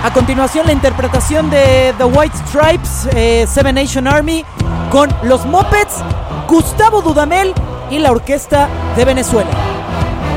A continuación, la interpretación de The White Stripes, Seven Nation Army, con los Muppets, Gustavo Dudamel y la Orquesta de Venezuela.